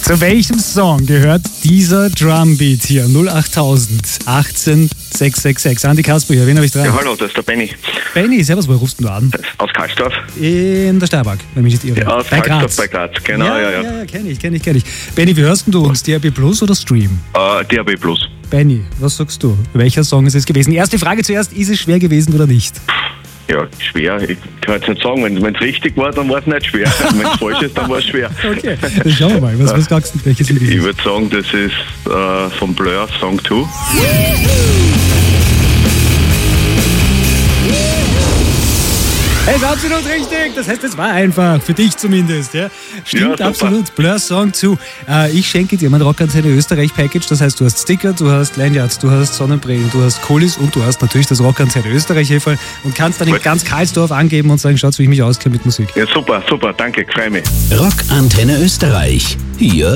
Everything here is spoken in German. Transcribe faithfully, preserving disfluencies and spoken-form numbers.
Zu welchem Song gehört dieser Drumbeat hier? null acht tausend achtzehn sechs sechs sechs. Andi Kasper hier, wen habe ich dran? Ja, hallo, das ist der Benny. Benny, servus, wo rufst du an? Aus Karlsdorf. In der Steiermark, wenn mich nicht irre. Ja, aus bei Karlsdorf Graz. bei Graz, genau, ja. ja, ja. Ja, ja, kenne ich, kenne ich, kenne ich. Benny, wie hörst du uns? D A B Plus oder Stream? Äh, D A B Plus. Benny, was sagst du? Welcher Song ist es gewesen? Erste Frage zuerst, ist es schwer gewesen oder nicht? Ja, schwer. Ich kann jetzt nicht sagen, wenn es richtig war, dann war es nicht schwer. Wenn es falsch ist, dann war es schwer. Okay, dann schauen wir mal. Was, was sagst du, welches Lied ist Ich es? würde sagen, das ist äh, von Blur, Song zwei. Es ist absolut richtig. Das heißt, es war einfach. Für dich zumindest. Ja? Stimmt, Ja, super. absolut. Blur Song zu. Äh, ich schenke dir mein Rockantenne Österreich Package. Das heißt, du hast Sticker, du hast Lanyards, du hast Sonnenbrillen, du hast Coolies und du hast natürlich das Rockantenne Österreich Heferl und kannst dann in Gut. ganz Karlsdorf angeben und sagen, schaut, wie ich mich auskenne mit Musik. Ja, super, super, danke, freue mich. Rockantenne Österreich. Hier